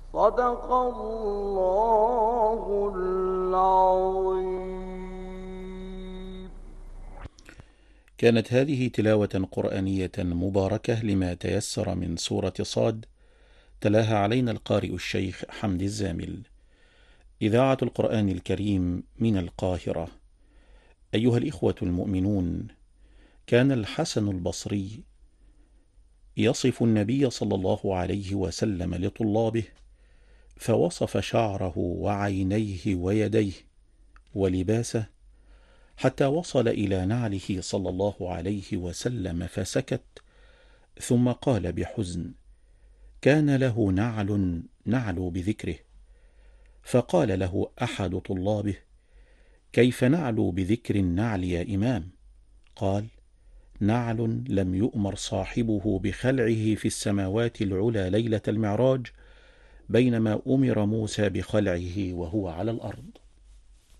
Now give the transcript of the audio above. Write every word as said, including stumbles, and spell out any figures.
صدق الله العظيم. كانت هذه تلاوة قرآنية مباركة لما تيسر من سورة صاد، تلاها علينا القارئ الشيخ حمد الزامل. إذاعة القرآن الكريم من القاهرة. أيها الإخوة المؤمنون، كان الحسن البصري يصف النبي صلى الله عليه وسلم لطلابه، فوصف شعره وعينيه ويديه ولباسه، حتى وصل إلى نعله صلى الله عليه وسلم فسكت، ثم قال بحزن: كان له نعل نعلو بذكره. فقال له أحد طلابه: كيف نعلو بذكر النعل يا إمام؟ قال: نعل لم يؤمر صاحبه بخلعه في السماوات العلى ليلة المعراج، بينما أمر موسى بخلعه وهو على الأرض.